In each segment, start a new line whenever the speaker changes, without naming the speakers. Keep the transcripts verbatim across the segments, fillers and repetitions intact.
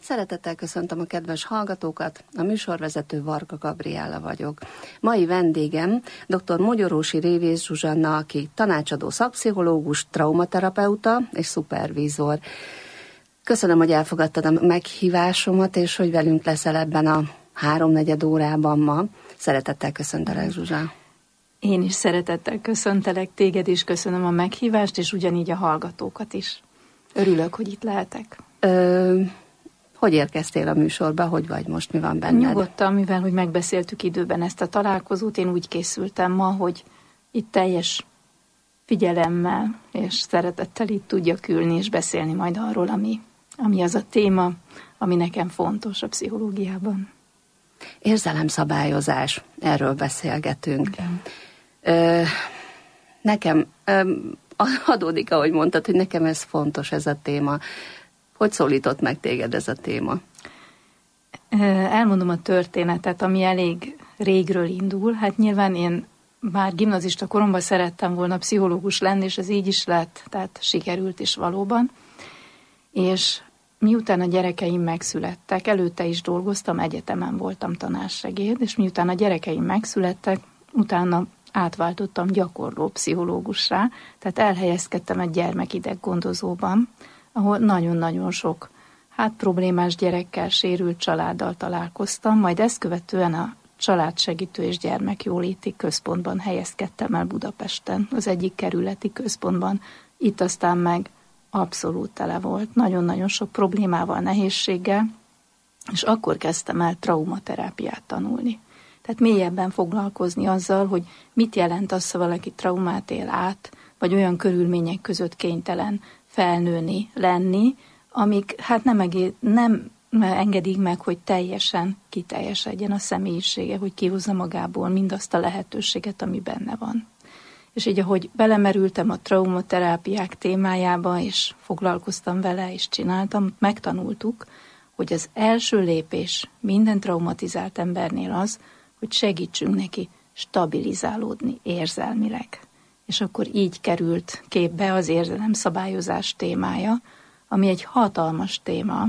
Szeretettel köszöntöm a kedves hallgatókat, a műsorvezető Varga Gabriella vagyok. Mai vendégem dr. Mogyorósi Révész Zsuzsanna, aki tanácsadó szakpszichológus, traumaterapeuta és szupervízor. Köszönöm, hogy elfogadtad a meghívásomat, és hogy velünk leszel ebben a háromnegyed órában ma. Szeretettel köszöntelek, Zsuzsa.
Én is szeretettel köszöntelek téged, és köszönöm a meghívást, és ugyanígy a hallgatókat is. Örülök, hogy itt lehetek.
Ö, hogy érkeztél a műsorba? Hogy vagy most? Mi van benned?
Nyugodtan, mivel hogy megbeszéltük időben ezt a találkozót, én úgy készültem ma, hogy itt teljes figyelemmel és szeretettel itt tudjak ülni, és beszélni majd arról, ami, ami az a téma, ami nekem fontos a pszichológiában.
Érzelemszabályozás, erről beszélgetünk. Ö, nekem ö, adódik, ahogy mondtad, hogy nekem ez fontos, ez a téma. Hogy szólított meg téged ez a téma?
Elmondom a történetet, ami elég régről indul. Hát nyilván én már gimnazista koromban szerettem volna pszichológus lenni, és ez így is lett, tehát sikerült is valóban. És miután a gyerekeim megszülettek, előtte is dolgoztam, egyetemen voltam tanársegéd, és miután a gyerekeim megszülettek, utána átváltottam gyakorló pszichológussá, tehát elhelyezkedtem egy gyermekideggondozóban, ahol nagyon-nagyon sok hát problémás gyerekkel, sérült családdal találkoztam, majd ezt követően a családsegítő és gyermekjóléti központban helyezkedtem el Budapesten, az egyik kerületi központban. Itt aztán meg abszolút tele volt, nagyon-nagyon sok problémával, nehézséggel, és akkor kezdtem el traumaterápiát tanulni. Tehát mélyebben foglalkozni azzal, hogy mit jelent az, ha valaki traumát él át, vagy olyan körülmények között kénytelen felnőni, lenni, amik hát nem, egész, nem engedik meg, hogy teljesen kiteljesedjen a személyisége, hogy kihozza magából mindazt a lehetőséget, ami benne van. És így, ahogy belemerültem a traumaterápiák témájába, és foglalkoztam vele, és csináltam, megtanultuk, hogy az első lépés minden traumatizált embernél az, hogy segítsünk neki stabilizálódni érzelmileg. És akkor így került képbe az érzelemszabályozás témája, ami egy hatalmas téma,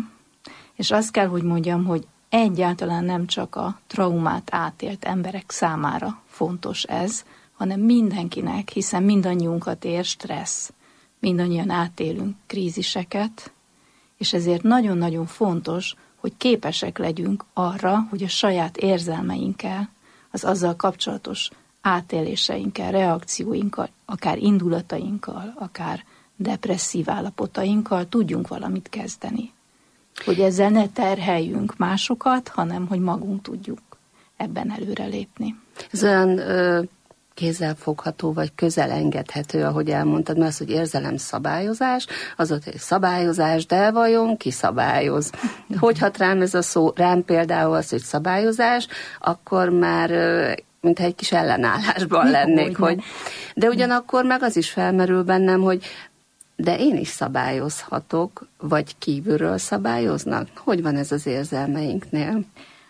és azt kell, hogy mondjam, hogy egyáltalán nem csak a traumát átélt emberek számára fontos ez, hanem mindenkinek, hiszen mindannyiunkat ér stressz, mindannyian átélünk kríziseket, és ezért nagyon-nagyon fontos, hogy képesek legyünk arra, hogy a saját érzelmeinkkel, az azzal kapcsolatos átéléseinkkel, reakcióinkkal, akár indulatainkkal, akár depresszív állapotainkkal tudjunk valamit kezdeni. Hogy ezzel ne terheljünk másokat, hanem hogy magunk tudjuk ebben előrelépni.
Ez olyan ö, kézzelfogható, vagy közel engedhető, ahogy elmondtad, mert az, hogy érzelemszabályozás, az ott egy szabályozás, de vajon ki szabályoz? Hogy hat rám ez a szó, rám például az, hogy szabályozás, akkor már ö, mintha egy kis ellenállásban lennék, hogy... De ugyanakkor meg az is felmerül bennem, hogy de én is szabályozhatok, vagy kívülről szabályoznak? Hogy van ez az érzelmeinknél?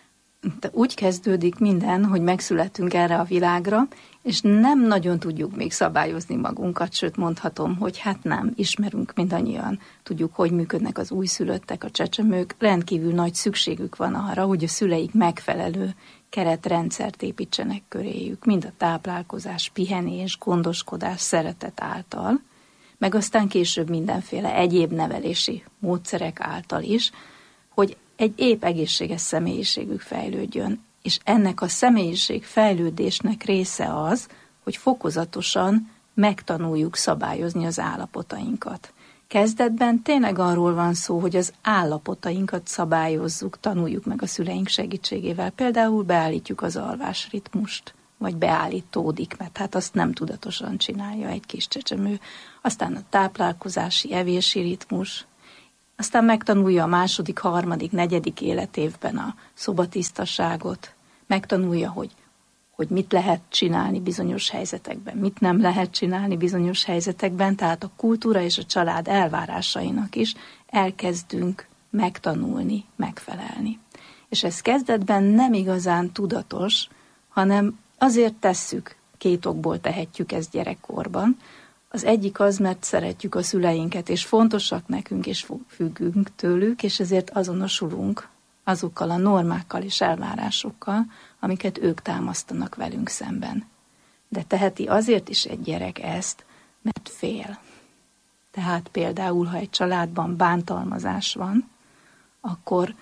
De úgy kezdődik minden, hogy megszületünk erre a világra, és nem nagyon tudjuk még szabályozni magunkat, sőt mondhatom, hogy hát nem, ismerünk mindannyian, tudjuk, hogy működnek az újszülöttek, a csecsemők, rendkívül nagy szükségük van arra, hogy a szüleik megfelelő keretrendszert építsenek köréjük, mind a táplálkozás, pihenés, gondoskodás, szeretet által, meg aztán később mindenféle egyéb nevelési módszerek által is, hogy egy épp egészséges személyiségük fejlődjön. És ennek a személyiség fejlődésnek része az, hogy fokozatosan megtanuljuk szabályozni az állapotainkat. Kezdetben tényleg arról van szó, hogy az állapotainkat szabályozzuk, tanuljuk meg a szüleink segítségével. Például beállítjuk az alvásritmust, vagy beállítódik, mert hát azt nem tudatosan csinálja egy kis csecsemő. Aztán a táplálkozási, evési ritmus, aztán megtanulja a második, harmadik, negyedik életévben a szobatisztaságot, megtanulja, hogy, hogy mit lehet csinálni bizonyos helyzetekben, mit nem lehet csinálni bizonyos helyzetekben, tehát a kultúra és a család elvárásainak is elkezdünk megtanulni, megfelelni. És ez kezdetben nem igazán tudatos, hanem azért tesszük, két okból tehetjük ezt gyerekkorban, Az egyik az, mert szeretjük a szüleinket, és fontosak nekünk, és függünk tőlük, és ezért azonosulunk azokkal a normákkal és elvárásokkal, amiket ők támasztanak velünk szemben. De teheti azért is egy gyerek ezt, mert fél. Tehát például, ha egy családban bántalmazás van, akkor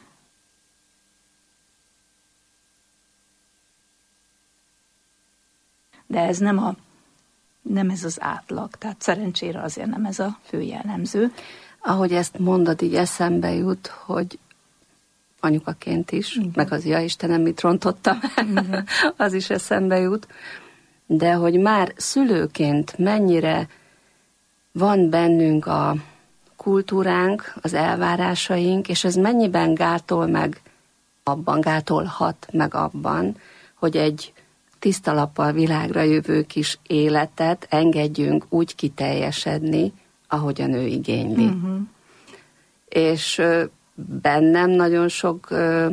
de ez nem, a, nem ez az átlag, tehát szerencsére azért nem ez a fő jellemző.
Ahogy ezt mondod, így eszembe jut, hogy anyukaként is, igen. Meg az ja Istenem, mit rontottam, az is eszembe jut, de hogy már szülőként mennyire van bennünk a kultúránk, az elvárásaink, és ez mennyiben gátol meg abban, gátolhat meg abban, hogy egy tiszta lappal világra jövő kis életet engedjünk úgy kiteljesedni, ahogyan ő igényli. Uh-huh. És bennem nagyon sok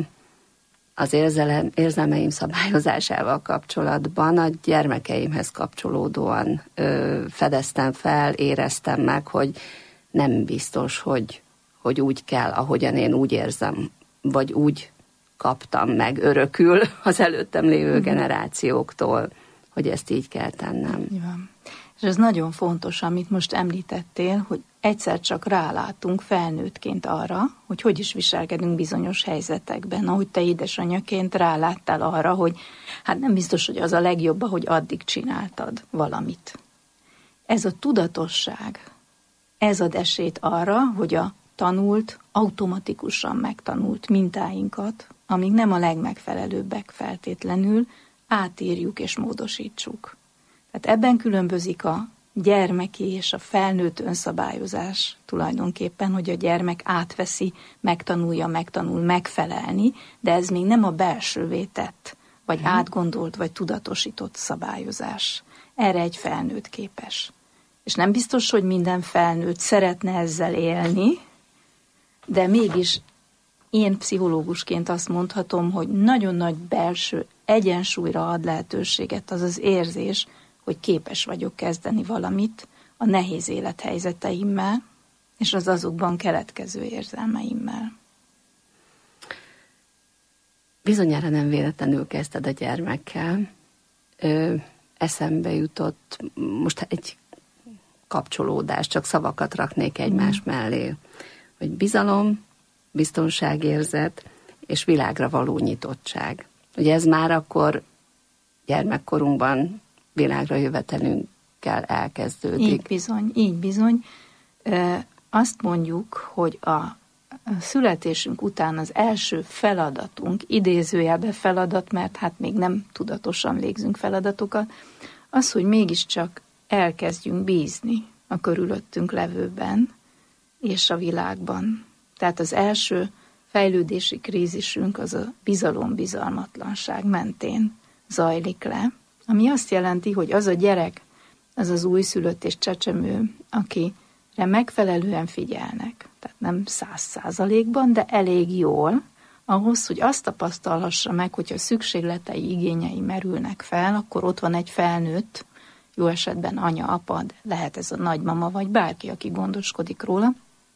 az érzelem, érzelmeim szabályozásával kapcsolatban a gyermekeimhez kapcsolódóan fedeztem fel, éreztem meg, hogy nem biztos, hogy, hogy úgy kell, ahogyan én úgy érzem, vagy úgy kaptam meg örökül az előttem lévő generációktól, hogy ezt így kell tennem.
Ja. És ez nagyon fontos, amit most említettél, hogy egyszer csak rálátunk felnőttként arra, hogy hogy is viselkedünk bizonyos helyzetekben. Ahogy te édesanyaként ráláttál arra, hogy hát nem biztos, hogy az a legjobb, ahogy addig csináltad valamit. Ez a tudatosság, ez ad esélyt arra, hogy a tanult, automatikusan megtanult mintáinkat, amik nem a legmegfelelőbbek feltétlenül, átírjuk és módosítsuk. Tehát ebben különbözik a gyermeki és a felnőtt önszabályozás tulajdonképpen, hogy a gyermek átveszi, megtanulja, megtanul megfelelni, de ez még nem a belsővé tett, vagy hmm. átgondolt, vagy tudatosított szabályozás. Erre egy felnőtt képes. És nem biztos, hogy minden felnőtt szeretne ezzel élni, de mégis én pszichológusként azt mondhatom, hogy nagyon nagy belső egyensúlyra ad lehetőséget az az érzés, hogy képes vagyok kezdeni valamit a nehéz élethelyzeteimmel, és az azokban keletkező érzelmeimmel.
Bizonyára nem véletlenül kezdted a gyermekkel. Ö, eszembe jutott most egy kapcsolódás, csak szavakat raknék egymás mm. mellé, hogy bizalom, biztonságérzet és világra való nyitottság. Ugye ez már akkor gyermekkorunkban világra jövetelünkkel elkezdődik.
Így bizony, így bizony. E, azt mondjuk, hogy a születésünk után az első feladatunk, idézőjelben feladat, mert hát még nem tudatosan végzünk feladatokat, az, hogy mégiscsak elkezdjünk bízni a körülöttünk levőben és a világban. Tehát az első fejlődési krízisünk az a bizalom-bizalmatlanság mentén zajlik le, ami azt jelenti, hogy az a gyerek, az az újszülött és csecsemő, akire megfelelően figyelnek, tehát nem száz százalékban, de elég jól, ahhoz, hogy azt tapasztalhassa meg, hogyha szükségletei, igényei merülnek fel, akkor ott van egy felnőtt, jó esetben anya, apa, lehet ez a nagymama, vagy bárki, aki gondoskodik róla,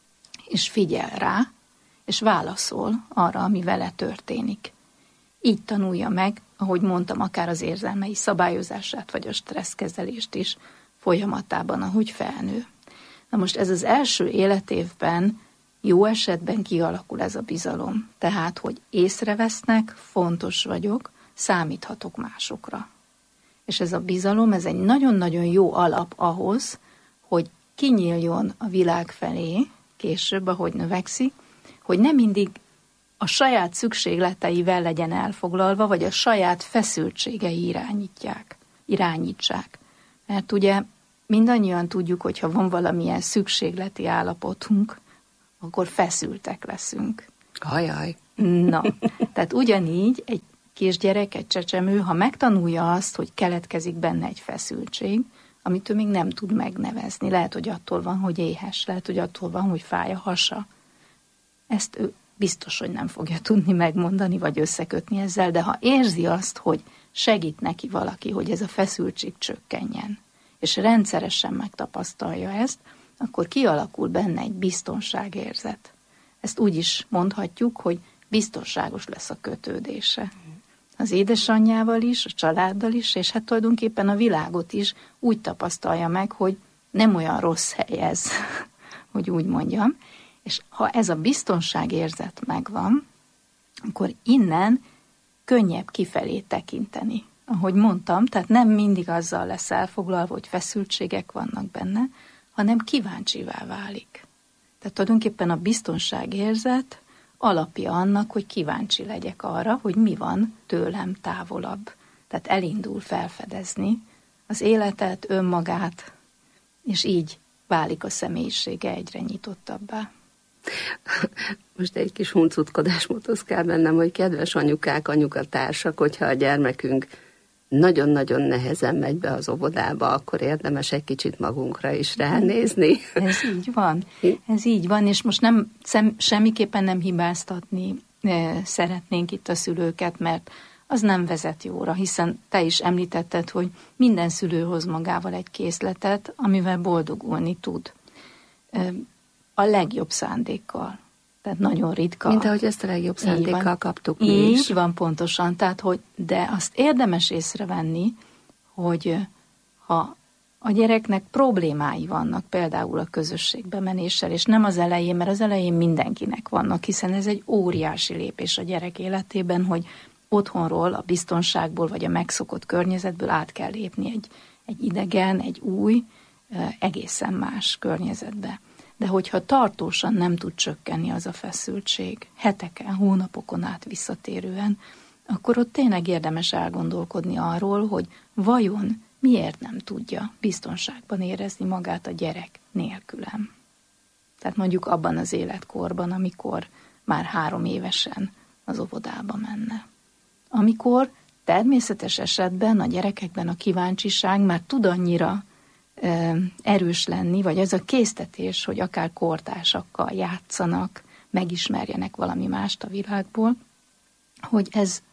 és figyel rá, és válaszol arra, ami vele történik. Így tanulja meg, ahogy mondtam, akár az érzelmei szabályozását, vagy a stresszkezelést is folyamatában, ahogy felnő. Na most ez az első életévben jó esetben kialakul ez a bizalom. Tehát, hogy észrevesznek, fontos vagyok, számíthatok másokra. És ez a bizalom, ez egy nagyon-nagyon jó alap ahhoz, hogy kinyíljon a világ felé, később, ahogy növekszik, hogy nem mindig a saját szükségleteivel legyen elfoglalva, vagy a saját feszültségei irányítják, irányítsák. Mert ugye mindannyian tudjuk, hogy ha van valamilyen szükségleti állapotunk, akkor feszültek leszünk.
Ajaj.
Na, tehát ugyanígy egy kisgyerek, egy csecsemő, ha megtanulja azt, hogy keletkezik benne egy feszültség, amit ő még nem tud megnevezni. Lehet, hogy attól van, hogy éhes, lehet, hogy attól van, hogy fáj a hasa. Ezt ő biztos, hogy nem fogja tudni megmondani, vagy összekötni ezzel, de ha érzi azt, hogy segít neki valaki, hogy ez a feszültség csökkenjen, és rendszeresen megtapasztalja ezt, akkor kialakul benne egy biztonságérzet. Ezt úgy is mondhatjuk, hogy biztonságos lesz a kötődése. Az édesanyjával is, a családdal is, és hát tulajdonképpen a világot is úgy tapasztalja meg, hogy nem olyan rossz hely ez, hogy úgy mondjam. És ha ez a biztonságérzet megvan, akkor innen könnyebb kifelé tekinteni. Ahogy mondtam, tehát nem mindig azzal lesz elfoglalva, hogy feszültségek vannak benne, hanem kíváncsivá válik. Tehát tulajdonképpen a biztonságérzet alapja annak, hogy kíváncsi legyek arra, hogy mi van tőlem távolabb. Tehát elindul felfedezni az életet, önmagát, és így válik a személyisége egyre nyitottabbá.
Most egy kis huncutkodás motoszkál bennem, hogy kedves anyukák, anyukatársak, hogyha a gyermekünk nagyon-nagyon nehezen megy be az óvodába, akkor érdemes egy kicsit magunkra is ránézni.
Ez így van. Ez így van, és most nem, szem, semmiképpen nem hibáztatni e, szeretnénk itt a szülőket, mert az nem vezet jóra, hiszen te is említetted, hogy minden szülő hoz magával egy készletet, amivel boldogulni tud. E, a legjobb szándékkal. Tehát nagyon ritka.
Mint ahogy ezt a legjobb szándékkal kaptuk mi
Így
is.
van, pontosan. Tehát, hogy, de azt érdemes észrevenni, hogy ha a gyereknek problémái vannak, például a közösségbe menéssel, és nem az elején, mert az elején mindenkinek vannak, hiszen ez egy óriási lépés a gyerek életében, hogy otthonról, a biztonságból, vagy a megszokott környezetből át kell lépni egy, egy idegen, egy új, egészen más környezetbe. De hogyha tartósan nem tud csökkenni az a feszültség, heteken, hónapokon át visszatérően, akkor ott tényleg érdemes elgondolkodni arról, hogy vajon miért nem tudja biztonságban érezni magát a gyerek nélkülem. Tehát mondjuk abban az életkorban, amikor már három évesen az óvodába menne. Amikor természetes esetben a gyerekekben a kíváncsiság már tud annyira erős lenni, vagy az a késztetés, hogy akár kortársakkal játszanak, megismerjenek valami mást a világból, hogy ez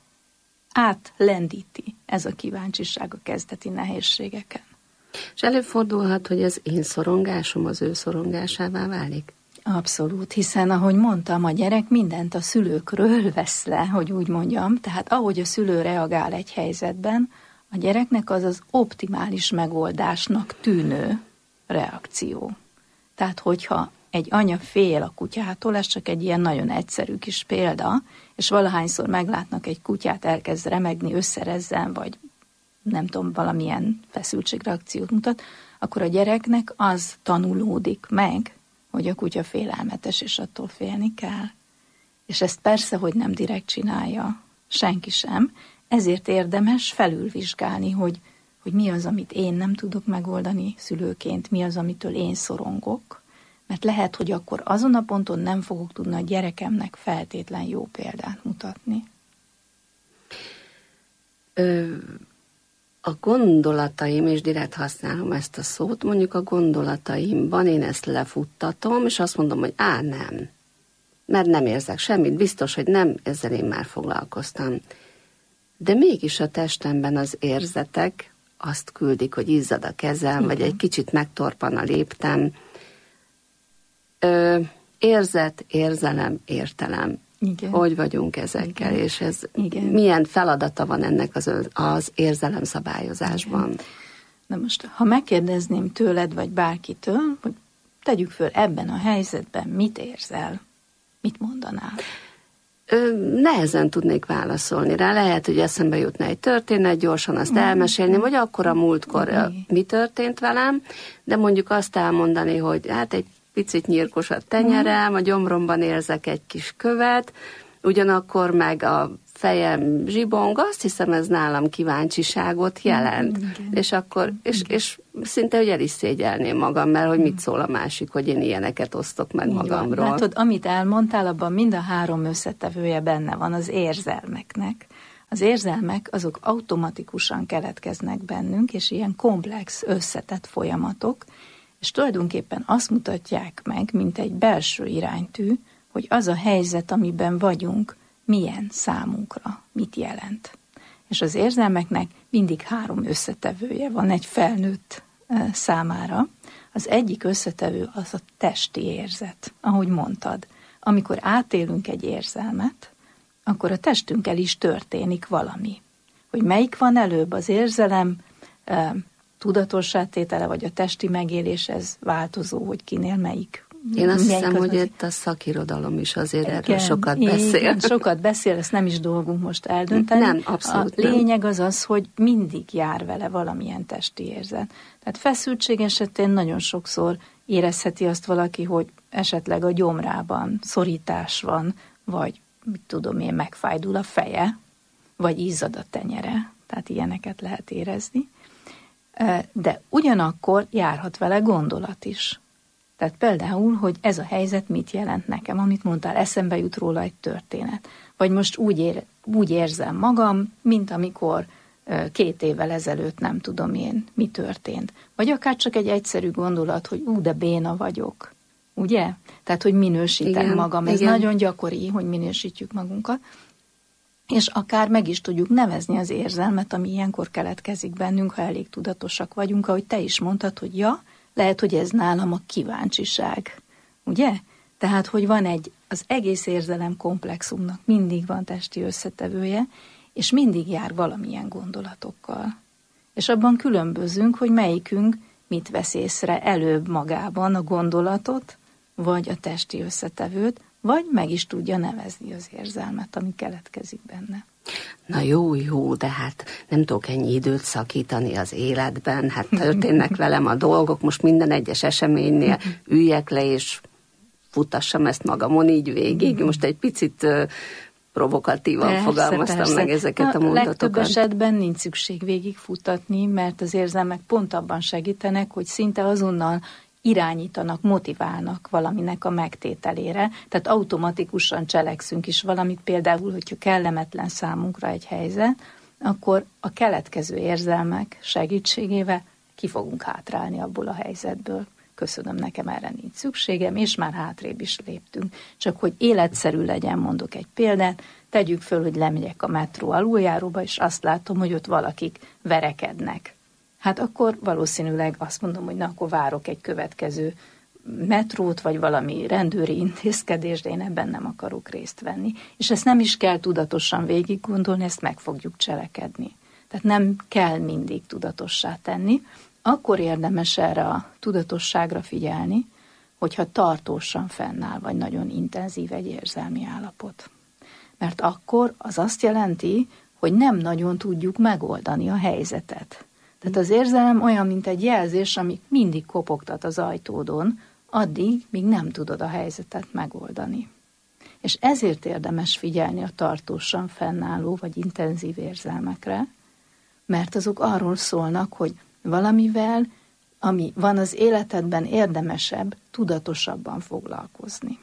átlendíti ez a kíváncsiság a kezdeti nehézségeken.
És előfordulhat, hogy az én szorongásom az ő szorongásává válik?
Abszolút, hiszen ahogy mondtam, a gyerek mindent a szülőkről vesz le, hogy úgy mondjam, tehát ahogy a szülő reagál egy helyzetben, a gyereknek az az optimális megoldásnak tűnő reakció. Tehát, hogyha egy anya fél a kutyától, ez csak egy ilyen nagyon egyszerű kis példa, és valahányszor meglátnak egy kutyát, elkezd remegni, összerezzen, vagy nem tudom, valamilyen feszültségreakciót mutat, akkor a gyereknek az tanulódik meg, hogy a kutya félelmetes, és attól félni kell. És ezt persze, hogy nem direkt csinálja senki sem, ezért érdemes felülvizsgálni, hogy, hogy mi az, amit én nem tudok megoldani szülőként, mi az, amitől én szorongok, mert lehet, hogy akkor azon a ponton nem fogok tudni a gyerekemnek feltétlen jó példát mutatni.
Ö, a gondolataim, és direkt használom ezt a szót, mondjuk a gondolataimban én ezt lefuttatom, és azt mondom, hogy á, nem, mert nem érzek semmit, biztos, hogy nem, ezzel én már foglalkoztam. De mégis a testemben az érzetek azt küldik, hogy izzad a kezem, igen, vagy egy kicsit megtorpan a léptem. Ö, érzet, érzelem, értelem. Igen. Hogy vagyunk ezekkel, igen, és ez igen, milyen feladata van ennek az, az érzelem szabályozásban? Igen.
Na most, ha megkérdezném tőled, vagy bárkitől, hogy tegyük föl ebben a helyzetben, mit érzel? Mit mondanál?
Ö, nehezen tudnék válaszolni rá. Lehet, hogy eszembe jutna egy történet, gyorsan azt mm. elmesélni, vagy akkor a múltkor mm. mi történt velem, de mondjuk azt elmondani, hogy hát egy picit nyírkos a tenyerem, a gyomromban érzek egy kis követ, ugyanakkor meg a fejem zsibong, azt hiszem, ez nálam kíváncsiságot jelent. Igen. És akkor, és, és szinte, hogy el is szégyelném magam, mert hogy mit szól a másik, hogy én ilyeneket osztok meg magamról.
Látod, amit elmondtál, abban mind a három összetevője benne van az érzelmeknek. Az érzelmek azok automatikusan keletkeznek bennünk, és ilyen komplex, összetett folyamatok, és tulajdonképpen azt mutatják meg, mint egy belső iránytű, hogy az a helyzet, amiben vagyunk, milyen számunkra, mit jelent. És az érzelmeknek mindig három összetevője van egy felnőtt számára. Az egyik összetevő az a testi érzet, ahogy mondtad. Amikor átélünk egy érzelmet, akkor a testünkkel is történik valami. Hogy melyik van előbb, az érzelem e, tudatossá tétele, vagy a testi megélés, ez változó, hogy kinél melyik.
Én azt hiszem, hogy itt a szakirodalom is azért igen, erről sokat beszél. Igen,
sokat beszél, ezt nem is dolgunk most eldönteni.
Nem, abszolút
A lényeg az az, hogy mindig jár vele valamilyen testi érzet. Tehát feszültség esetén nagyon sokszor érezheti azt valaki, hogy esetleg a gyomrában szorítás van, vagy mit tudom én, megfájdul a feje, vagy izzad a tenyere. Tehát ilyeneket lehet érezni. De ugyanakkor járhat vele gondolat is. Tehát például, hogy ez a helyzet mit jelent nekem, amit mondtál, eszembe jut róla egy történet. Vagy most úgy, ér, úgy érzem magam, mint amikor két évvel ezelőtt nem tudom én, mi történt. Vagy akár csak egy egyszerű gondolat, hogy ú, de béna vagyok. Ugye? Tehát, hogy minősítem igen, magam. Ez igen. Nagyon gyakori, hogy minősítjük magunkat. És akár meg is tudjuk nevezni az érzelmet, ami ilyenkor keletkezik bennünk, ha elég tudatosak vagyunk, ahogy te is mondtad, hogy ja, lehet, hogy ez nálam a kíváncsiság. Ugye? Tehát, hogy van egy, az egész érzelem komplexumnak mindig van testi összetevője, és mindig jár valamilyen gondolatokkal. És abban különbözünk, hogy melyikünk mit vesz észre előbb magában a gondolatot, vagy a testi összetevőt, vagy meg is tudja nevezni az érzelmet, ami keletkezik benne.
Na jó, jó, de hát nem tudok ennyi időt szakítani az életben, hát történnek velem a dolgok, most minden egyes eseménynél üljek le, és futassam ezt magamon így végig. Most egy picit uh, provokatívan persze, fogalmaztam persze. meg ezeket a, a mondatokat.
Legtöbb esetben nincs szükség végig futatni, mert az érzelmek pont abban segítenek, hogy szinte azonnal irányítanak, motiválnak valaminek a megtételére, tehát automatikusan cselekszünk is valamit, például, hogyha kellemetlen számunkra egy helyzet, akkor a keletkező érzelmek segítségével ki fogunk hátrálni abból a helyzetből. Köszönöm, nekem erre nincs szükségem, és már hátrébb is léptünk. Csak hogy életszerű legyen, mondok egy példát, tegyük föl, hogy lemegyek a metró aluljáróba, és azt látom, hogy ott valakik verekednek. Hát akkor valószínűleg azt mondom, hogy na, akkor várok egy következő metrót, vagy valami rendőri intézkedést, de én ebben nem akarok részt venni. És ezt nem is kell tudatosan végig gondolni, ezt meg fogjuk cselekedni. Tehát nem kell mindig tudatossá tenni. Akkor érdemes erre a tudatosságra figyelni, hogyha tartósan fennáll, vagy nagyon intenzív egy érzelmi állapot. Mert akkor az azt jelenti, hogy nem nagyon tudjuk megoldani a helyzetet. Tehát az érzelem olyan, mint egy jelzés, ami mindig kopogtat az ajtódon, addig, míg nem tudod a helyzetet megoldani. És ezért érdemes figyelni a tartósan fennálló vagy intenzív érzelmekre, mert azok arról szólnak, hogy valamivel, ami van az életedben, érdemesebb, tudatosabban foglalkozni.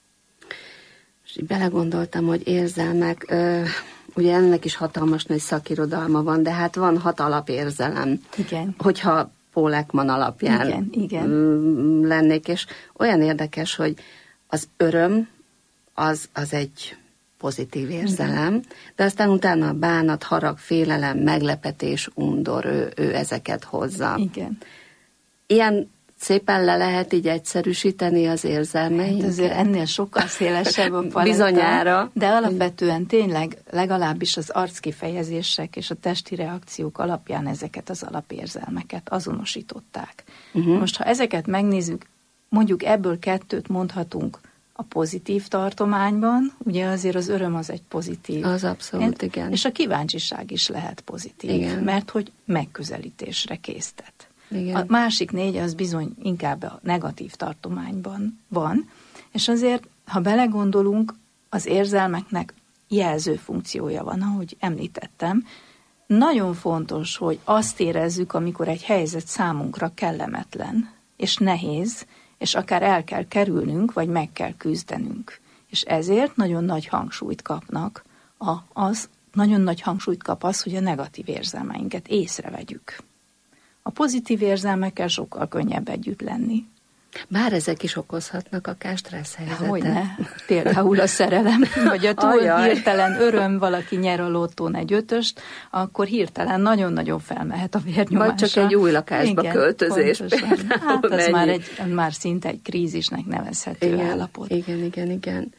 És így belegondoltam, hogy érzelmek... Ö... Ugye ennek is hatalmas nagy szakirodalma van, de hát van hat alapérzelem.
Igen.
Hogyha Paul Ekman alapján
igen, igen.
lennék, és olyan érdekes, hogy az öröm az, az egy pozitív érzelem, igen. de aztán utána a bánat, harag, félelem, meglepetés, undor, ő, ő ezeket hozza.
Igen.
Ilyen szépen le lehet így egyszerűsíteni az érzelmeinket.
Hát azért ennél sokkal szélesebb a paletta.
Bizonyára.
De alapvetően tényleg legalábbis az arckifejezések és a testi reakciók alapján ezeket az alapérzelmeket azonosították. Uh-huh. Most, ha ezeket megnézzük, mondjuk ebből kettőt mondhatunk a pozitív tartományban, ugye azért az öröm az egy pozitív.
Az abszolút, igen.
És a kíváncsiság is lehet pozitív, igen. mert hogy megközelítésre késztet. Igen. A másik négy az bizony inkább a negatív tartományban van, és azért, ha belegondolunk, az érzelmeknek jelző funkciója van, ahogy említettem. Nagyon fontos, hogy azt érezzük, amikor egy helyzet számunkra kellemetlen, és nehéz, és akár el kell kerülnünk, vagy meg kell küzdenünk. És ezért nagyon nagy hangsúlyt kapnak, a, az, nagyon nagy hangsúlyt kap az, hogy a negatív érzelmeinket észrevegyük. A pozitív érzelmekkel sokkal könnyebb együtt lenni.
Bár ezek is okozhatnak akár stressz helyzetet.
Hogyne. Például a szerelem, vagy a túl Ajaj. hirtelen öröm, valaki nyer a lottón egy ötöst, akkor hirtelen nagyon-nagyon felmehet a vérnyomása.
Vagy csak egy új lakásba igen, költözés.
Hát ez már, egy, már szinte egy krízisnek nevezhető
igen,
állapot.
Igen, igen, igen.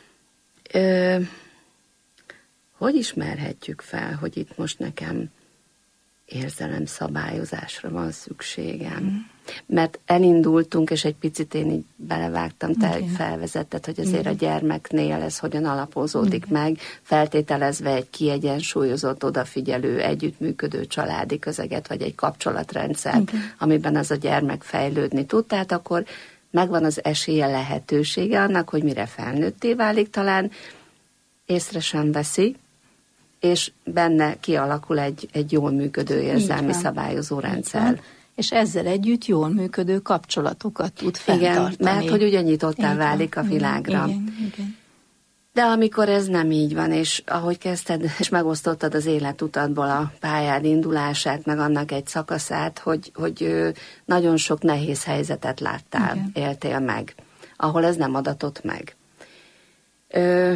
Ö, hogy ismerhetjük fel, hogy itt most nekem érzelemszabályozásra van szükségem? Mm. Mert elindultunk, és egy picit én így belevágtam, te okay. felvezetted, hogy azért igen. a gyermeknél ez hogyan alapozódik igen. meg, feltételezve egy kiegyensúlyozott, odafigyelő, együttműködő családi közeget, vagy egy kapcsolatrendszer, igen. amiben az a gyermek fejlődni tud, tehát akkor megvan az esélye, lehetősége annak, hogy mire felnőtté válik, talán észre sem veszi, és benne kialakul egy, egy jól működő érzelmi szabályozó rendszer.
És ezzel együtt jól működő kapcsolatokat tud fenntartani.
Igen, mert hogy ugye nyitottá igen, válik a világra.
Igen, igen.
De amikor ez nem így van, és ahogy kezdted, és megosztottad az életutadból a pályád indulását, meg annak egy szakaszát, hogy, hogy nagyon sok nehéz helyzetet láttál, igen. éltél meg, ahol ez nem adatott meg. Ö,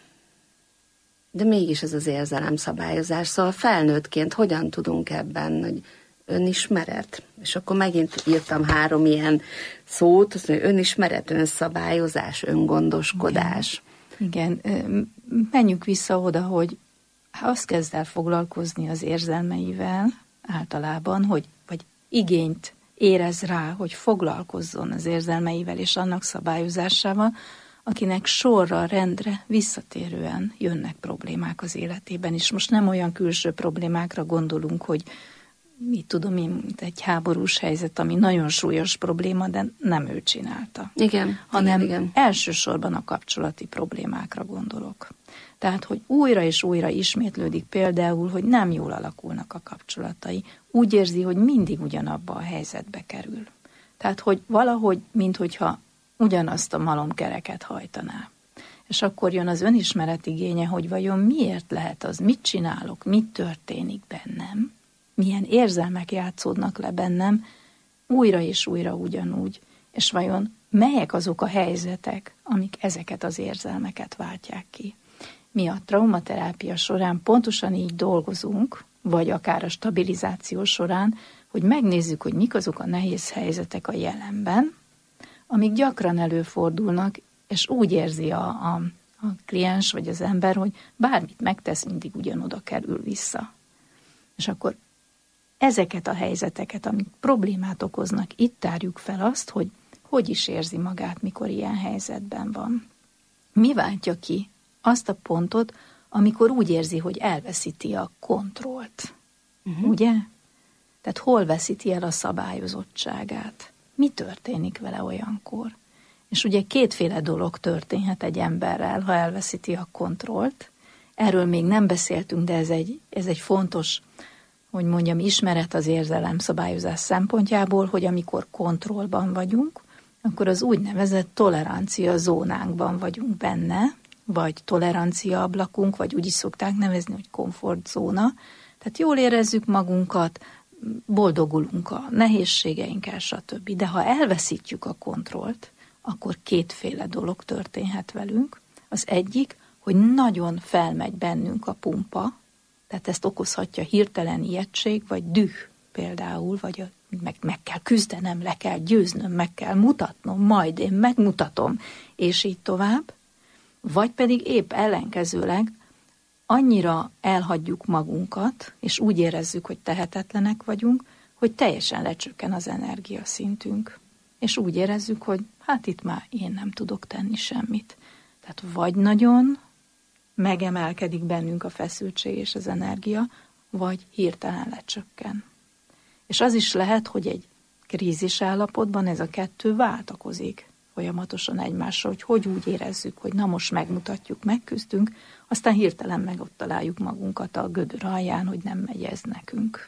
de mégis ez az érzelemszabályozás, szóval felnőttként hogyan tudunk ebben, hogy önismeret, és akkor megint írtam három ilyen szót, hogy önismeret, önszabályozás, öngondoskodás.
Igen. Igen, menjünk vissza oda, hogy azt kezd el foglalkozni az érzelmeivel általában, hogy, vagy igényt érez rá, hogy foglalkozzon az érzelmeivel és annak szabályozásával, akinek sorra, rendre, visszatérően jönnek problémák az életében, és most nem olyan külső problémákra gondolunk, hogy mit tudom én, mint egy háborús helyzet, ami nagyon súlyos probléma, de nem ő csinálta.
Igen.
Hanem
igen, igen.
elsősorban a kapcsolati problémákra gondolok. Tehát, hogy újra és újra ismétlődik például, hogy nem jól alakulnak a kapcsolatai. Úgy érzi, hogy mindig ugyanabba a helyzetbe kerül. Tehát, hogy valahogy, minthogyha ugyanazt a malomkereket hajtaná. És akkor jön az önismeret igénye, hogy vajon miért lehet az, mit csinálok, mit történik bennem, milyen érzelmek játszódnak le bennem, újra és újra ugyanúgy, és vajon melyek azok a helyzetek, amik ezeket az érzelmeket váltják ki. Mi a traumaterápia során pontosan így dolgozunk, vagy akár a stabilizáció során, hogy megnézzük, hogy mik azok a nehéz helyzetek a jelenben, amik gyakran előfordulnak, és úgy érzi a, a, a kliens vagy az ember, hogy bármit megtesz, mindig ugyanoda kerül vissza. És akkor ezeket a helyzeteket, amik problémát okoznak, itt tárjuk fel azt, hogy hogy is érzi magát, mikor ilyen helyzetben van. Mi váltja ki azt a pontot, amikor úgy érzi, hogy elveszíti a kontrollt. Uh-huh. Ugye? Tehát hol veszíti el a szabályozottságát? Mi történik vele olyankor? És ugye kétféle dolog történhet egy emberrel, ha elveszíti a kontrollt. Erről még nem beszéltünk, de ez egy, ez egy fontos, hogy mondjam, ismeret az érzelem szabályozás szempontjából, hogy amikor kontrollban vagyunk, akkor az úgynevezett tolerancia zónánkban vagyunk benne, vagy tolerancia ablakunk, vagy úgy is szokták nevezni, hogy komfortzóna. Tehát jól érezzük magunkat, boldogulunk a nehézségeinkkel, stb. De ha elveszítjük a kontrollt, akkor kétféle dolog történhet velünk. Az egyik, hogy nagyon felmegy bennünk a pumpa, tehát ezt okozhatja hirtelen ijegység, vagy düh például, vagy a, meg, meg kell küzdenem, le kell győznöm, meg kell mutatnom, majd én megmutatom, és így tovább. Vagy pedig épp ellenkezőleg annyira elhagyjuk magunkat, és úgy érezzük, hogy tehetetlenek vagyunk, hogy teljesen lecsökken az energiaszintünk. És úgy érezzük, hogy hát itt már én nem tudok tenni semmit. Tehát vagy nagyon megemelkedik bennünk a feszültség és az energia, vagy hirtelen lecsökken. És az is lehet, hogy egy krízis állapotban ez a kettő váltakozik folyamatosan egymással, hogy hogy úgy érezzük, hogy na most megmutatjuk, megküzdünk, aztán hirtelen meg ott találjuk magunkat a gödör alján, hogy nem megy ez nekünk.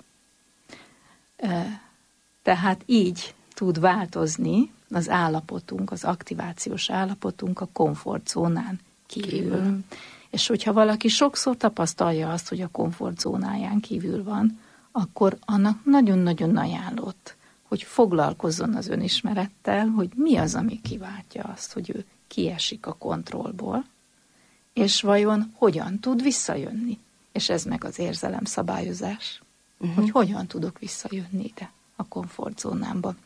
Tehát így tud változni az állapotunk, az aktivációs állapotunk a komfortzónán kívül. És hogyha valaki sokszor tapasztalja azt, hogy a komfortzónáján kívül van, akkor annak nagyon-nagyon ajánlott, hogy foglalkozzon az önismerettel, hogy mi az, ami kiváltja azt, hogy ő kiesik a kontrollból, és vajon hogyan tud visszajönni. És ez meg az érzelemszabályozás, uh-huh. hogy hogyan tudok visszajönni ide a komfortzónámba.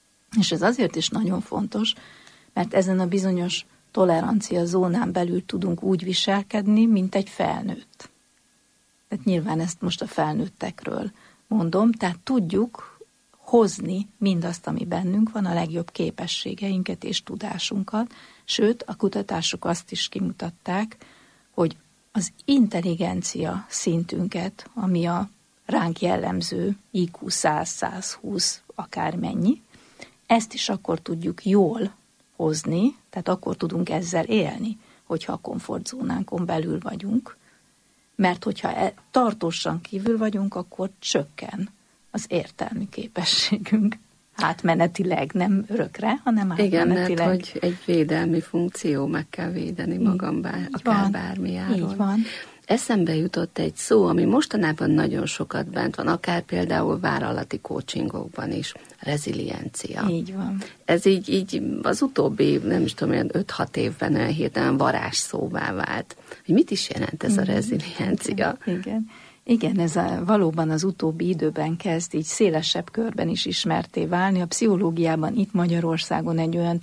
És ez azért is nagyon fontos, mert ezen a bizonyos tolerancia zónán belül tudunk úgy viselkedni, mint egy felnőtt. Tehát nyilván ezt most a felnőttekről mondom, tehát tudjuk hozni mindazt, ami bennünk van, a legjobb képességeinket és tudásunkat, sőt, a kutatások azt is kimutatták, hogy az intelligencia szintünket, ami a ránk jellemző I Q száz százhúsz akármennyi, ezt is akkor tudjuk jól hozni, tehát akkor tudunk ezzel élni, hogyha a komfortzónánkon belül vagyunk, mert hogyha e, tartósan kívül vagyunk, akkor csökken az értelmi képességünk. Átmenetileg, nem örökre, hanem átmenetileg.
Igen, mert hogy egy védelmi funkció, meg kell védeni magam, bár, akár
van,
bármi áron.
Így van.
Eszembe jutott egy szó, ami mostanában nagyon sokat bent van, akár például vállalati coachingokban is, reziliencia.
Így van.
Ez így, így az utóbbi, nem is tudom, olyan öt-hat évben olyan hirtelen varázsszóvá vált. Hogy mit is jelent ez a reziliencia?
Igen, igen. Igen, ez a, valóban az utóbbi időben kezd így szélesebb körben is ismerté válni. A pszichológiában itt Magyarországon egy olyan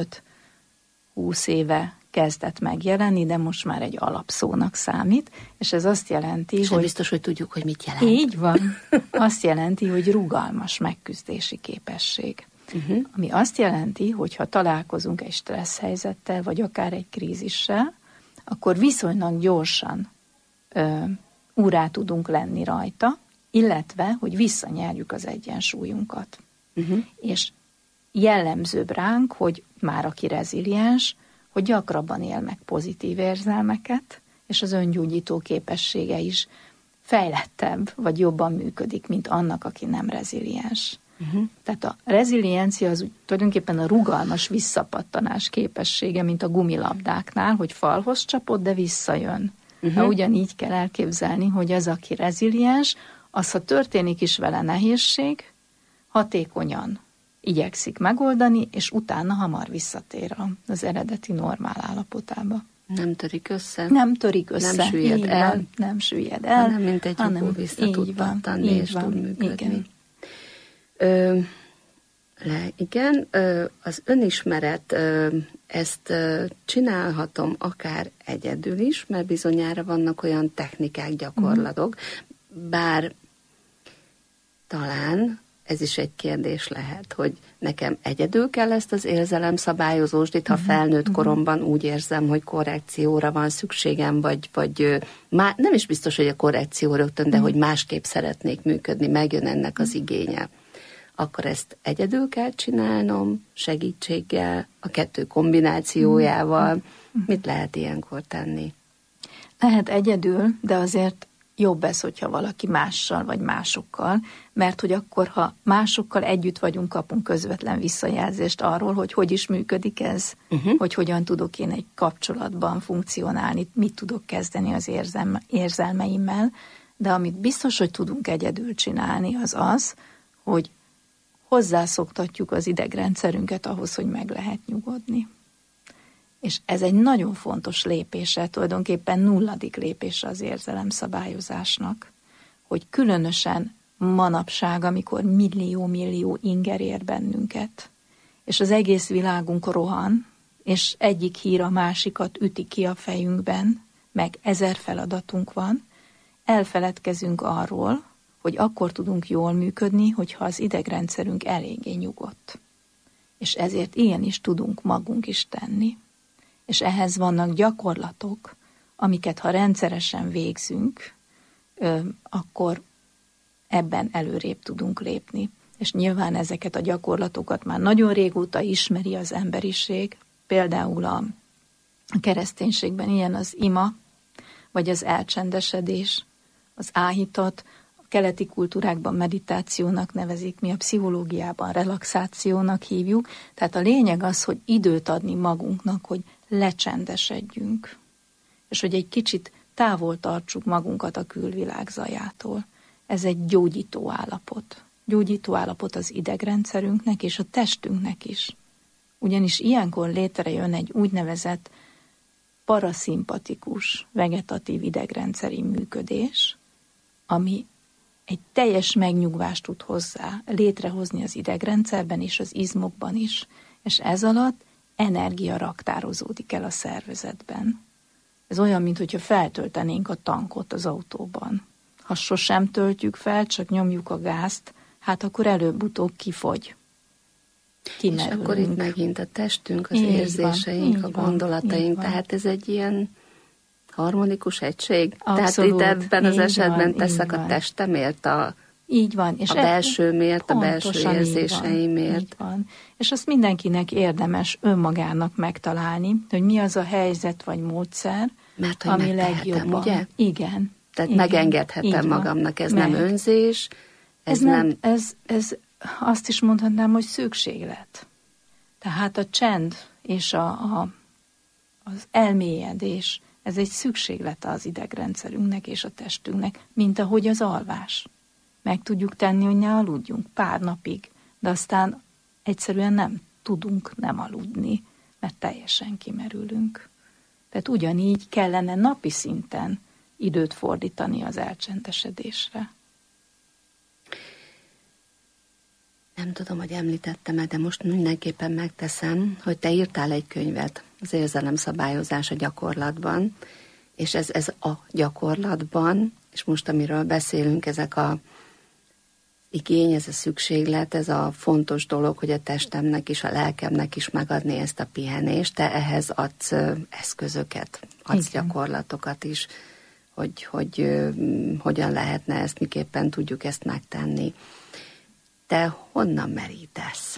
tizenöt-húsz éve kezdett megjelenni, de most már egy alapszónak számít, és ez azt jelenti,
és
hogy...
biztos, hogy tudjuk, hogy mit jelent.
Így van. Azt jelenti, hogy rugalmas megküzdési képesség. Uh-huh. Ami azt jelenti, hogy ha találkozunk egy stressz helyzettel, vagy akár egy krízissel, akkor viszonylag gyorsan ö, úrá tudunk lenni rajta, illetve, hogy visszanyerjük az egyensúlyunkat. Uh-huh. És jellemzőbb ránk, hogy már aki reziliens, hogy gyakrabban él meg pozitív érzelmeket, és az öngyógyító képessége is fejlettebb, vagy jobban működik, mint annak, aki nem reziliens. Uh-huh. Tehát a reziliencia az tulajdonképpen a rugalmas visszapattanás képessége, mint a gumilabdáknál, hogy falhoz csapod, de visszajön. Uh-huh. Na, ugyanígy kell elképzelni, hogy az, aki reziliens, az, ha történik is vele nehézség, hatékonyan igyekszik megoldani, és utána hamar visszatér az eredeti normál állapotába.
Nem törik össze.
Nem törik össze.
Nem süllyed
így
el.
Van, nem süllyed el.
Hanem mint egy lyukó vissza tud pattanni, és van, tud működni.
Igen.
Ö, le, igen, ö, az önismeret, ö, ezt ö, csinálhatom akár egyedül is, mert bizonyára vannak olyan technikák, gyakorlatok, mm. bár talán ez is egy kérdés lehet, hogy nekem egyedül kell ezt az érzelemszabályozóst, itt ha felnőtt koromban úgy érzem, hogy korrekcióra van szükségem, vagy, vagy má, nem is biztos, hogy a korrekció rögtön, de hogy másképp szeretnék működni, megjön ennek az igénye. Akkor ezt egyedül kell csinálnom, segítséggel, a kettő kombinációjával. Mit lehet ilyenkor tenni?
Lehet egyedül, de azért jobb ez, hogyha valaki mással vagy másokkal, mert hogy akkor, ha másokkal együtt vagyunk, kapunk közvetlen visszajelzést arról, hogy hogy is működik ez, uh-huh. hogy hogyan tudok én egy kapcsolatban funkcionálni, mit tudok kezdeni az érzelme, érzelmeimmel, de amit biztos, hogy tudunk egyedül csinálni, az az, hogy hozzászoktatjuk az idegrendszerünket ahhoz, hogy meg lehet nyugodni. És ez egy nagyon fontos lépése, tulajdonképpen nulladik lépése az érzelemszabályozásnak, hogy különösen manapság, amikor millió-millió inger ér bennünket, és az egész világunk rohan, és egyik hír a másikat üti ki a fejünkben, meg ezer feladatunk van, elfeledkezünk arról, hogy akkor tudunk jól működni, hogyha az idegrendszerünk eléggé nyugodt. És ezért ilyen is tudunk magunk is tenni. És ehhez vannak gyakorlatok, amiket ha rendszeresen végzünk, akkor ebben előrébb tudunk lépni. És nyilván ezeket a gyakorlatokat már nagyon régóta ismeri az emberiség, például a kereszténységben ilyen az ima, vagy az elcsendesedés, az áhítat, a keleti kultúrákban meditációnak nevezik, mi a pszichológiában relaxációnak hívjuk. Tehát a lényeg az, hogy időt adni magunknak, hogy lecsendesedjünk, és hogy egy kicsit távol tartsuk magunkat a külvilág zajától. Ez egy gyógyító állapot. gyógyító állapot az idegrendszerünknek és a testünknek is. Ugyanis ilyenkor létrejön egy úgynevezett paraszimpatikus vegetatív idegrendszeri működés, ami egy teljes megnyugvást tud hozzá létrehozni az idegrendszerben és az izmokban is, és ez alatt energia raktározódik el a szervezetben. Ez olyan, mintha feltöltenénk a tankot az autóban. Ha sosem töltjük fel, csak nyomjuk a gázt, hát akkor előbb-utóbb kifogy. Kimerülünk.
És akkor itt megint a testünk, az így érzéseink, van, a gondolataink, tehát ez egy ilyen harmonikus egység.
Abszolút,
tehát itt ebben az esetben
van,
teszek a testemért, a,
így van. És
a belsőmért, a belső érzéseimért.
Így van, így van. És azt mindenkinek érdemes önmagának megtalálni, hogy mi az a helyzet vagy módszer,
mert, hogy
ami legjobban. Ugye? Igen.
Tehát
igen,
megengedhetem magamnak, ez
meg.
nem önzés, ez,
ez
nem...
nem ez, ez azt is mondhatnám, hogy szükséglet. Tehát a csend és a, a, az elmélyedés, ez egy szükséglete az idegrendszerünknek és a testünknek, mint ahogy az alvás. Meg tudjuk tenni, hogy ne aludjunk pár napig, de aztán egyszerűen nem tudunk nem aludni, mert teljesen kimerülünk. Tehát ugyanígy kellene napi szinten időt fordítani az elcsendesedésre.
Nem tudom, hogy említettem-e, de most mindenképpen megteszem, hogy te írtál egy könyvet, az érzelemszabályozás a gyakorlatban, és ez, ez a gyakorlatban, és most amiről beszélünk, ezek a igény, ez a szükséglet, ez a fontos dolog, hogy a testemnek is, a lelkemnek is megadni ezt a pihenést, te ehhez adsz eszközöket, adsz igen. gyakorlatokat is, hogy, hogy uh, hogyan lehetne ezt, miképpen tudjuk ezt megtenni. Te honnan merítesz?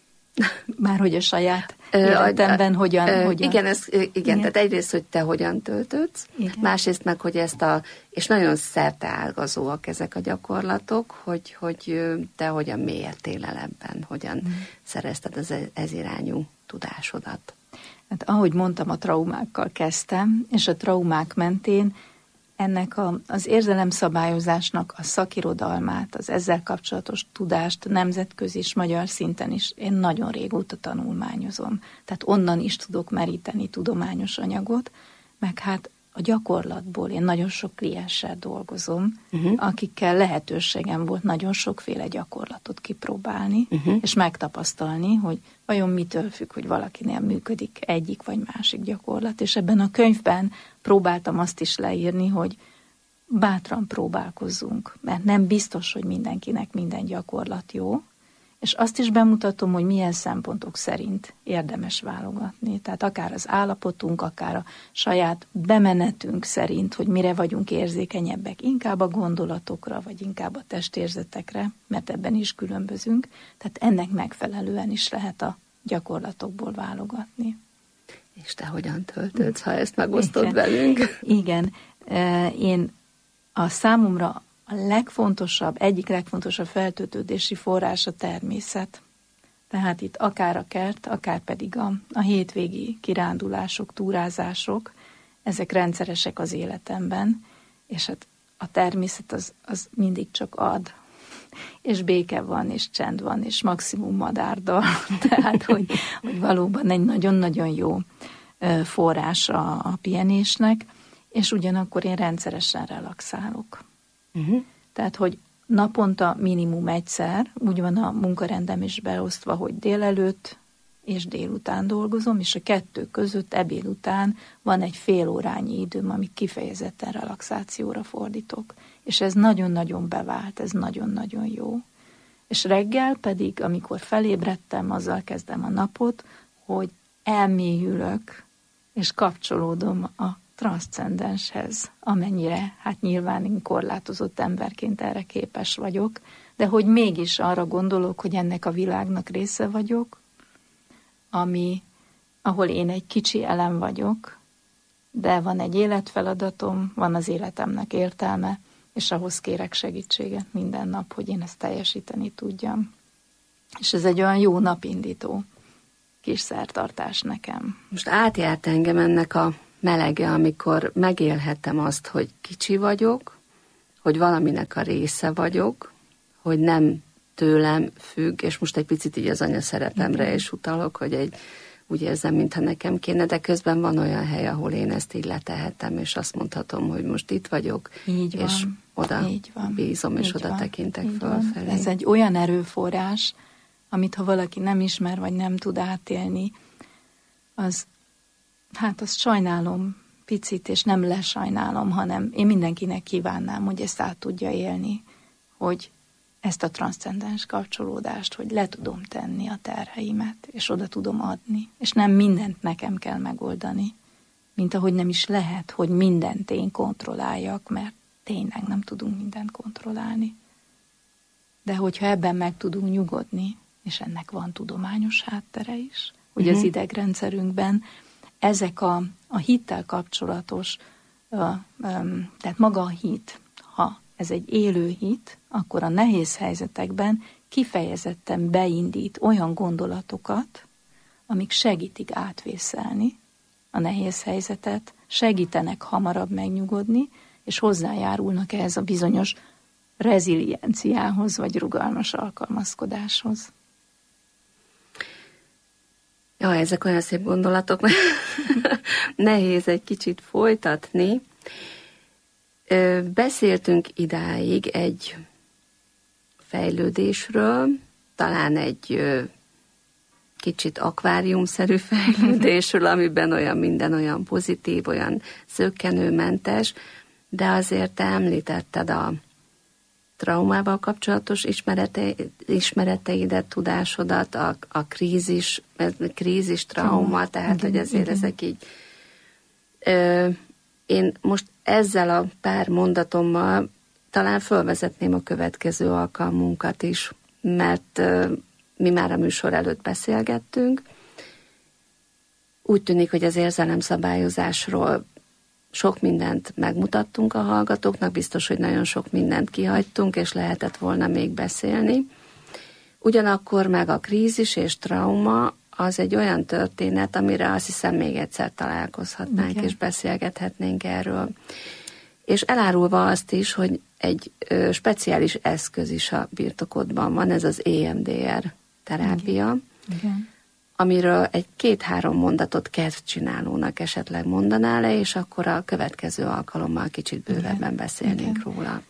Már hogy a saját életemben hogyan...
Ö,
hogyan...
Igen, ez, igen, igen, tehát egyrészt, hogy te hogyan töltődsz, igen. másrészt meg, hogy ezt a... És nagyon szerteágazóak ezek a gyakorlatok, hogy, hogy te hogyan mélyedtél el ebben, hogyan mm. szerezted az ez irányú tudásodat.
Hát ahogy mondtam, a traumákkal kezdtem, és a traumák mentén ennek a, az érzelemszabályozásnak a szakirodalmát, az ezzel kapcsolatos tudást nemzetközi és magyar szinten is én nagyon régóta tanulmányozom. Tehát onnan is tudok meríteni tudományos anyagot, meg hát a gyakorlatból én nagyon sok klienssel dolgozom, uh-huh. akikkel lehetőségem volt nagyon sokféle gyakorlatot kipróbálni, uh-huh. és megtapasztalni, hogy vajon mitől függ, hogy valakinél működik egyik vagy másik gyakorlat. És ebben a könyvben próbáltam azt is leírni, hogy bátran próbálkozzunk, mert nem biztos, hogy mindenkinek minden gyakorlat jó, és azt is bemutatom, hogy milyen szempontok szerint érdemes válogatni. Tehát akár az állapotunk, akár a saját bemenetünk szerint, hogy mire vagyunk érzékenyebbek, inkább a gondolatokra, vagy inkább a testérzetekre, mert ebben is különbözünk. Tehát ennek megfelelően is lehet a gyakorlatokból válogatni.
És te hogyan töltődsz, ha ezt megosztod igen. velünk?
Igen, én a számomra a legfontosabb, egyik legfontosabb feltöltődési forrás a természet. Tehát itt akár a kert, akár pedig a, a hétvégi kirándulások, túrázások, ezek rendszeresek az életemben, és hát a természet az, az mindig csak ad. És béke van, és csend van, és maximum madárdal. Tehát, hogy, hogy valóban egy nagyon-nagyon jó forrás a, a pihenésnek, és ugyanakkor én rendszeresen relaxálok. Uh-huh. Tehát, hogy naponta minimum egyszer, úgy van a munkarendem is beosztva, hogy délelőtt és délután dolgozom, és a kettő között ebéd után van egy fél órányi időm, amit kifejezetten relaxációra fordítok. És ez nagyon-nagyon bevált, ez nagyon-nagyon jó. És reggel pedig, amikor felébredtem, azzal kezdem a napot, hogy elmélyülök, és kapcsolódom a transzcendenshez, amennyire, hát nyilván én korlátozott emberként erre képes vagyok, de hogy mégis arra gondolok, hogy ennek a világnak része vagyok, ami, ahol én egy kicsi elem vagyok, de van egy életfeladatom, van az életemnek értelme, és ahhoz kérek segítséget minden nap, hogy én ezt teljesíteni tudjam. És ez egy olyan jó napindító kis szertartás nekem.
Most átjárt engem ennek a melege, amikor megélhetem azt, hogy kicsi vagyok, hogy valaminek a része vagyok, hogy nem tőlem függ, és most egy picit így az anyaszerepemre
Igen.
is utalok, hogy egy, úgy érzem, mintha nekem kéne, de közben van olyan hely, ahol én ezt így letehetem, és azt mondhatom, hogy most itt vagyok,
így
és
van.
oda
így van.
bízom, és
így
oda
van.
tekintek
így
fölfelé.
Van. Ez egy olyan erőforrás, amit ha valaki nem ismer, vagy nem tud átélni, az, hát azt sajnálom picit, és nem lesajnálom, hanem én mindenkinek kívánnám, hogy ezt át tudja élni, hogy ezt a transzcendens kapcsolódást, hogy le tudom tenni a terheimet, és oda tudom adni, és nem mindent nekem kell megoldani, mint ahogy nem is lehet, hogy mindent én kontrolláljak, mert tényleg nem tudunk mindent kontrollálni. De hogyha ebben meg tudunk nyugodni, és ennek van tudományos háttere is, hogy uh-huh. az idegrendszerünkben ezek a, a hittel kapcsolatos, a, a, tehát maga a hit, ha ez egy élő hit, akkor a nehéz helyzetekben kifejezetten beindít olyan gondolatokat, amik segítik átvészelni a nehéz helyzetet, segítenek hamarabb megnyugodni, és hozzájárulnak ehhez a bizonyos rezilienciához, vagy rugalmas alkalmazkodáshoz.
Ja, ezek olyan szép gondolatok, nehéz egy kicsit folytatni. Beszéltünk idáig egy fejlődésről, talán egy kicsit akváriumszerű fejlődésről, amiben olyan minden olyan pozitív, olyan szökkenőmentes, de azért te említetted a traumával kapcsolatos ismerete, ismereteidet, tudásodat, a, a krízis, krízis trauma, tehát igen, hogy azért igen. ezek így... Ö, én most ezzel a pár mondatommal talán fölvezetném a következő alkalmunkat is, mert ö, mi már a műsor előtt beszélgettünk. Úgy tűnik, hogy az érzelemszabályozásról sok mindent megmutattunk a hallgatóknak, biztos, hogy nagyon sok mindent kihagytunk, és lehetett volna még beszélni. Ugyanakkor meg a krízis és trauma az egy olyan történet, amire azt hiszem még egyszer találkozhatnánk, igen. és beszélgethetnénk erről. És elárulva azt is, hogy egy ö, speciális eszköz is a birtokodban van, ez az é em dé er terápia,
igen.
amiről egy két-három mondatot kedvcsinálónak esetleg mondanál le, és akkor a következő alkalommal kicsit bővebben igen. beszélnénk igen. róla.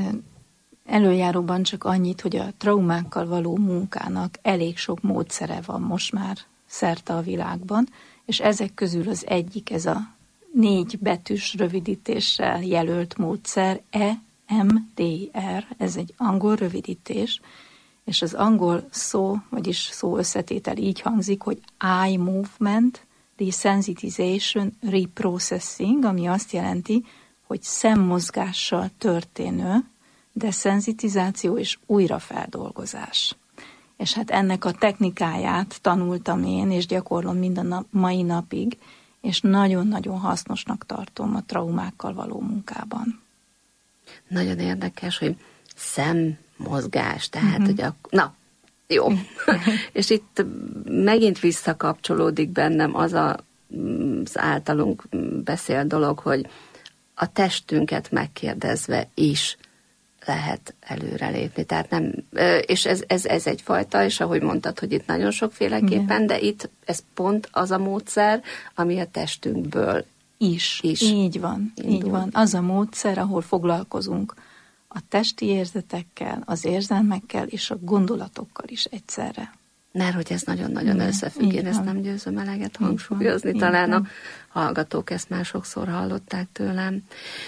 Előjáróban csak annyit, hogy a traumákkal való munkának elég sok módszere van most már szerte a világban, és ezek közül az egyik, ez a négy betűs rövidítéssel jelölt módszer, é em dé er, ez egy angol rövidítés, és az angol szó, vagyis szó összetétel így hangzik, hogy eye movement, desensitization, reprocessing, ami azt jelenti, hogy szemmozgással történő deszenzitizáció és újrafeldolgozás. És hát ennek a technikáját tanultam én, és gyakorlom minden nap, mai napig, és nagyon-nagyon hasznosnak tartom a traumákkal való munkában.
Nagyon érdekes, hogy szemmozgás, tehát, uh-huh. hogy a... Na, jó. És itt megint visszakapcsolódik bennem az a, az általunk beszél dolog, hogy a testünket megkérdezve is lehet előrelépni. Tehát nem, és ez, ez, ez egyfajta, és ahogy mondtad, hogy itt nagyon sokféleképpen, igen. de itt ez pont az a módszer, ami a testünkből
is.
is
így van, indul. Így van. Az a módszer, ahol foglalkozunk a testi érzetekkel, az érzelmekkel és a gondolatokkal is egyszerre.
Mert hogy ez nagyon-nagyon igen, összefügg, én ezt nem győzöm eleget hangsúlyozni, talán a hallgatók ezt már sokszor hallották tőlem.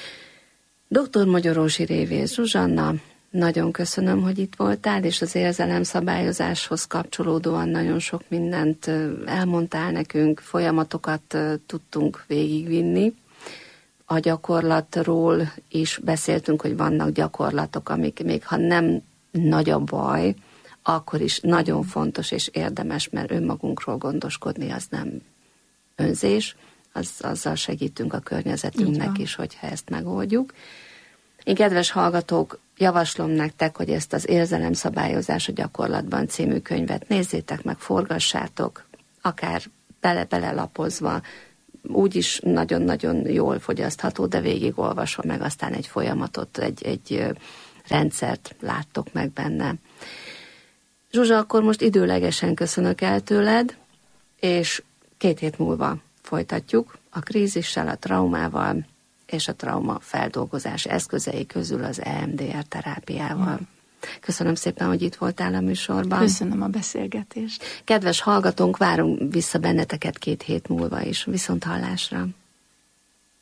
doktor Magyarósi Révész Zsuzsanna, nagyon köszönöm, hogy itt voltál, és az érzelemszabályozáshoz kapcsolódóan nagyon sok mindent elmondtál nekünk, folyamatokat tudtunk végigvinni. A gyakorlatról is beszéltünk, hogy vannak gyakorlatok, amik még ha nem nagy a baj, akkor is nagyon fontos és érdemes, mert önmagunkról gondoskodni az nem önzés, az, azzal segítünk a környezetünknek is, hogyha ezt megoldjuk. Én, kedves hallgatók, javaslom nektek, hogy ezt az Érzelemszabályozás a gyakorlatban című könyvet nézzétek meg, forgassátok, akár bele-bele lapozva, úgyis nagyon-nagyon jól fogyasztható, de végigolvasva meg aztán egy folyamatot, egy, egy rendszert láttok meg benne. Zsuzsa, akkor most időlegesen köszönök el tőled, és két hét múlva folytatjuk a krízissel, a traumával, és a trauma feldolgozás eszközei közül az E M D R terápiával. Mm. Köszönöm szépen, hogy itt voltál a műsorban.
Köszönöm a beszélgetést.
Kedves hallgatónk, várunk vissza benneteket két hét múlva is. Viszont hallásra.